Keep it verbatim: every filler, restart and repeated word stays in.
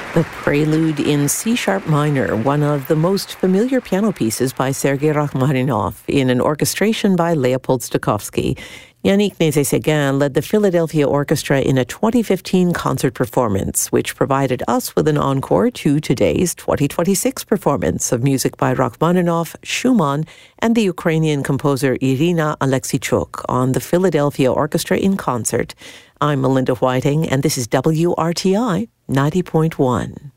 The Prelude in C-sharp minor, one of the most familiar piano pieces by Sergei Rachmaninoff, in an orchestration by Leopold Stokowski. Yannick Nézet-Séguin led the Philadelphia Orchestra in a twenty fifteen concert performance, which provided us with an encore to today's twenty twenty-six performance of music by Rachmaninoff, Schumann, and the Ukrainian composer Irina Alexeichuk on the Philadelphia Orchestra in concert. I'm Melinda Whiting, and this is W R T I ninety point one.